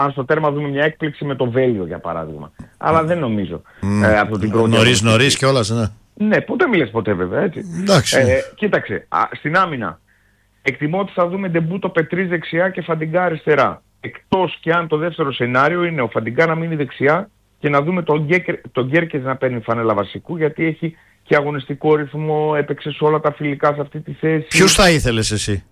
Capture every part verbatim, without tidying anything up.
αν στο τέρμα δούμε μια έκπληξη με το Βέλγιο για παράδειγμα. Αλλά δεν νομίζω. Mm. Ε, από την πρώτη νωρίς νωρίς κιόλας, ναι. Ναι, ποτέ μιλες ποτέ βέβαια, έτσι. Ε, κοίταξε, α, στην άμυνα εκτιμώ ότι θα δούμε ντεμπούτο Πετρής δεξιά και Φαντιγκά αριστερά. Εκτός και αν το δεύτερο σενάριο είναι ο Φαντιγκά να μείνει δεξιά και να δούμε τον, Γκέκερ, τον Γκέρκες να παίρνει φανέλα βασικού, γιατί έχει και αγωνιστικό ρυθμό, έπαιξε σε όλα τα φιλικά σε αυτή τη θέση. Ποιους θα ήθελες εσύ?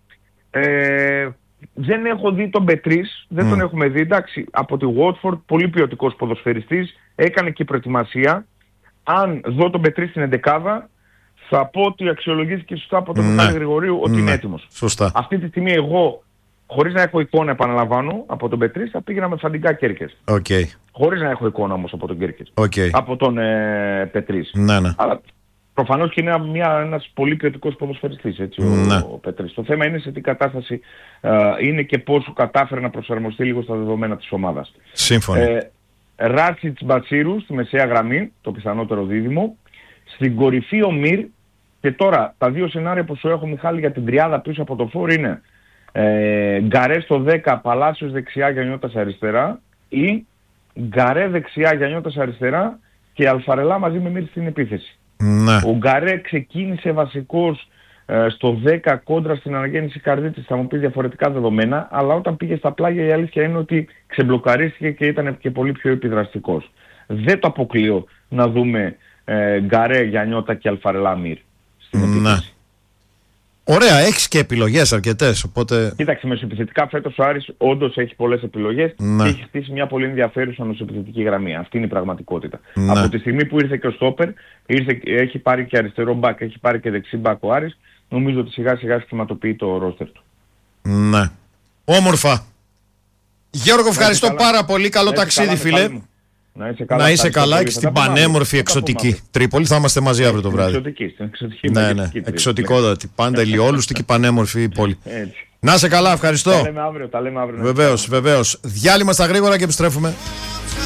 Ε, δεν έχω δει τον Πετρής, δεν mm. τον έχουμε δει. Εντάξει, από τη Watford, πολύ ποιοτικός ποδοσφαιριστής, έκανε και προετοιμασία. Αν δω τον Πετρή στην εντεκάδα, θα πω ότι αξιολογήθηκε σωστά από τον mm. Μιχάλη Γρηγορίου ότι mm. είναι έτοιμος. Σωστά. Αυτή τη στιγμή εγώ, χωρίς να έχω εικόνα, επαναλαμβάνω, από τον Πετρή, θα πήγαινα με Φαντιγκά Κέρκες. Okay. Χωρίς να έχω εικόνα όμως από τον Κέρκες. Okay. Από τον ε, Πετρής. Ναι, ναι. Αλλά προφανώς και είναι μια, ένας πολύ ποιοτικός ποδοσφαιριστής, έτσι, ναι. ο, ο Πετρής. Το θέμα είναι σε τι κατάσταση ε, είναι και πόσο κατάφερε να προσαρμοστεί λίγο στα δεδομένα της ομάδας. Σύμφωνα. Ε, Ράτσιτς Μπατσίρου στη μεσαία γραμμή, το πιθανότερο δίδυμο. Στην κορυφή ο Μυρ. Και τώρα τα δύο σενάρια που σου έχω, Μιχάλη, για την τριάδα πίσω από το φόρ είναι ε, Γκαρέ στο δέκα, Παλάσιος δεξιά, Γιαννιώτας αριστερά, ή Γκαρέ δεξιά, Γιαννιώτας αριστερά και Αλφαρελά μαζί με Μυρ στην επίθεση. Ναι. Ο Γκαρέ ξεκίνησε βασικός ε, στο δέκα κόντρα στην αναγέννηση Καρδίτης, θα μου πει διαφορετικά δεδομένα, αλλά όταν πήγε στα πλάγια η αλήθεια είναι ότι ξεμπλοκαρίστηκε και ήταν και πολύ πιο επιδραστικός. Δεν το αποκλείω να δούμε ε, Γκαρέ, Γιαννιώτα και Αλφαρελά Μυρ στην επίθεση. Ωραία, έχεις και επιλογές αρκετές, οπότε... Κοίταξε, μεσοεπιθετικά φέτος ο Άρης όντως έχει πολλές επιλογές ναι. και έχει χτίσει μια πολύ ενδιαφέρουσα μεσοεπιθετική γραμμή. Αυτή είναι η πραγματικότητα. Ναι. Από τη στιγμή που ήρθε και ο Στόπερ, ήρθε, έχει πάρει και αριστερό μπακ, έχει πάρει και δεξί μπακ ο Άρης, νομίζω ότι σιγά σιγά σχηματοποιεί το ρόστερ του. Ναι. Όμορφα. Γιώργο, ευχαριστώ πάρα πολύ. Καλό ταξίδι, φίλε. Να είσαι καλά, να είσαι καλά και στην πανέμορφη εξωτική Τρίπολη. Θα είμαστε μαζί αύριο το βράδυ. Εξωτική, στην εξωτική. Ναι, ναι. Εξωτικότατη. Πάντα ηλιόλουστη και πανέμορφη πόλη. Να είσαι καλά, ευχαριστώ. Τα λέμε αύριο, τα λέμε αύριο. Βεβαίως, βεβαίως. Διάλειμμα στα γρήγορα και επιστρέφουμε.